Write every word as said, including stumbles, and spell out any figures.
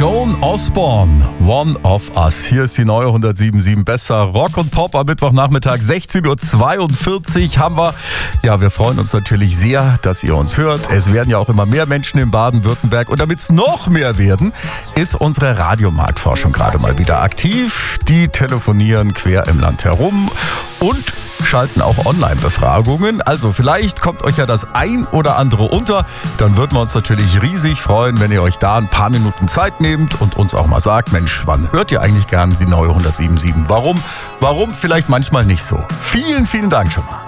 Joan Osborne, One of Us. Hier ist die neue hundertsieben Komma sieben. Besser Rock und Pop am Mittwochnachmittag, sechzehn Uhr zweiundvierzig haben wir. Ja, wir freuen uns natürlich sehr, dass ihr uns hört. Es werden ja auch immer mehr Menschen in Baden-Württemberg. Und damit es noch mehr werden, ist unsere Radiomarktforschung gerade mal wieder aktiv. Die telefonieren quer im Land herum und schalten auch Online-Befragungen. Also vielleicht kommt euch ja das ein oder andere unter. Dann würden wir uns natürlich riesig freuen, wenn ihr euch da ein paar Minuten Zeit nehmt und uns auch mal sagt, Mensch, wann hört ihr eigentlich gerne die neue hundertsieben Komma sieben? Warum? Warum vielleicht manchmal nicht so? Vielen, vielen Dank schon mal.